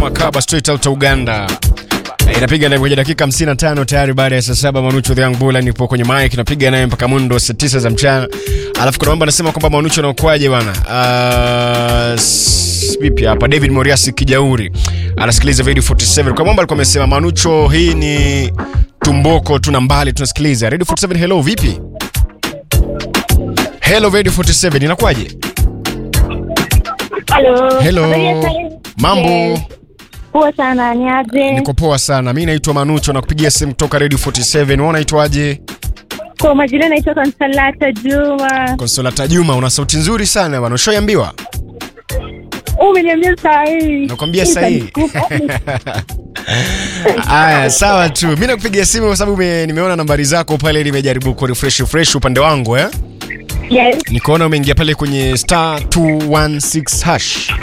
Makaba straight out Uganda. Inapiga na kwenye dakika 55 tayari baada ya saa 7. Manucho the Young Bull nipo kwenye mic, napiga naye mpaka mundo saa 9 za mchana. Alafu kuna mambo anasema kwamba Manucho anaokuaje bwana. Vipi hapa David Moriasi Kijauri anasikiliza Radio 47. Kwa mambo alikuwa amesema Manucho, hii ni tumboko tuna mbali tunasikiliza Radio 47. Hello, vipi? Hello Radio 47, inakuaje? Hello. Mambo? Yes. Poa sana, ni aje? Niko poa sana. Mimi naitwa Manucho na kupigia simu kutoka Radio 47. Wewe unaitwaje? Kwa majina naitwa Consolata Juma. Consolata Juma, una sauti nzuri sana bwana. Ushoyambiwa? Umeniambia sahihi. Nakwambia sahihi. Aya, sawa tu. Mimi nakupigia simu kwa sababu nimeona nambari zako pale, nimejaribu ku refresh upande wangu Yes. Nikaona umeingia pale kwenye *216 hash.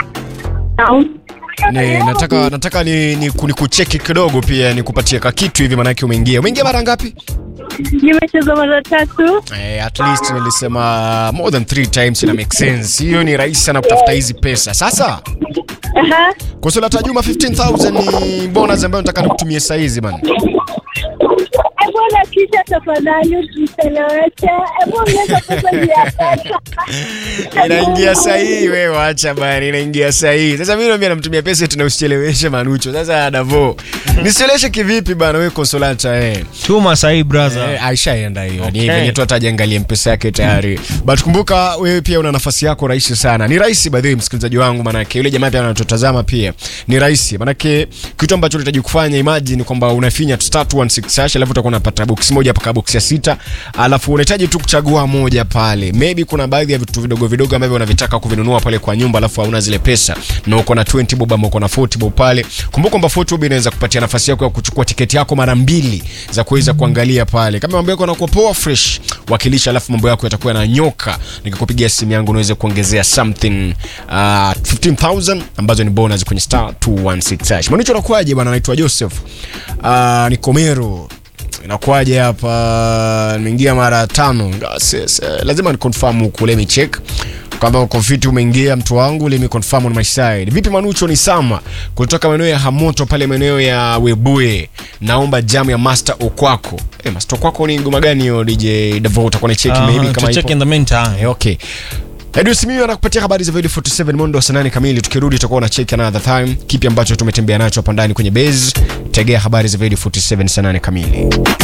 Nataka ni kucheki kidogo pia nikupatie kitu hivi, maana yake umeingia mara ngapi? Nimecheza mara 3. At least nilisema more than 3 times, ina make sense. Hiyo ni rahisi sana kutafuta hizi pesa. Sasa Consolata Juma, 15,000 ni bonus ambayo nataka nikutumie saa hizi bana. Bwana kisha tafadhali usieleweke. Unaweza kusaidia pesa. Inaingia sahihi wewe, acha bana, inaingia sahihi. Sasa mimi naambia namtumia pesa tunaucheleweshe Manucho. Sasa Davo. Niseleweshe kivipi bana wewe Consolata Tuma sahihi brother. Aishaenda hiyo. Ni venye tu atajiangalia mpesa yake tayari. But kumbuka wewe pia una nafasi yako rahisi sana. Ni rahisi by the way msikilizaji wangu, maana yake yule jamaa pia anatutazama pia. Ni rahisi. Maana yake kitu ambacho unahitaji kufanya, imagine kwamba unafinya *116 hash, alafu utakuwa unapata box moja mpaka box ya 6, alafu unahitaji tu kuchagua moja pale. Maybe kuna baadhi ya vitu vidogo vidogo ambavyo unavitaka kuvinunua pale kwa nyumba, alafu hauna zile pesa na uko na 20 bob ama uko na 40 bob pale. Kumbuka kwamba 40 bob inaweza kupatia nafasi yako ya kuchukua tiketi yako mara 2 za kuweza kuangalia pale. Kama mambo yako yanakuwa poa fresh, wakilisha, alafu mambo yako yatakuwa yananyoka, nikikupigia simu yangu unaweza kuongezea something 15,000 ambazo ni bonus kwenye *216 hash. Manucho anakuaje bwana? Anaitwa Joseph. Ni Komero. Inakuaje hapa? Nimeingia mara 5. Lazima ni confirm huko, let me check kwamba uko fit, umeingia mtu wangu, let me confirm on my side. Vipi Manucho? Ni Sama kutoka maeneo ya Hamoto pale maeneo ya Webuye. Naomba jam ya Master Okwako. Master Okwako ni ngoma gani hiyo DJ Davo? Utakuwa na check maybe kama check in the meantime. Okay. Edu Simiyu anakupatia habari za Radio 47 Mondo saa 8 kamili. Tukirudi tutakuwa na check another time kipi ambacho tumetembea nacho hapa ndani kwenye base. Tegea habari za Radio 47 saa 8 kamili.